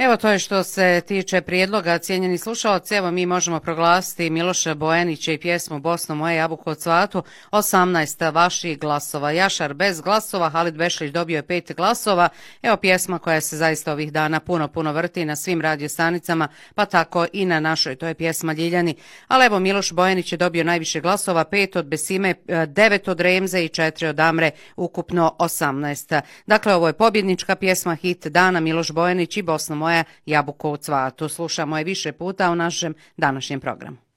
Evo to je što se tiče prijedloga, cijenjeni slušalci. Evo mi možemo proglasiti Miloša Bojanića i pjesmu Bosno moje jabuko od cvatu 18 vaših glasova. Jašar bez glasova, Halid Bešlić dobio je 5 glasova. Evo pjesma koja se zaista ovih dana puno vrti na svim radiostanicama, pa tako i na našoj, to je pjesma Ljiljani. Ali evo Miloš Bojanić je dobio najviše glasova, 5 od Besime, 9 od Remze i 4 od Amre, ukupno 18. Dakle, ovo je pobjednička pjesma, hit dana, Miloš Bojanić i Bosno moja jabuko u cvatu. Slušamo je više puta u našem današnjem programu.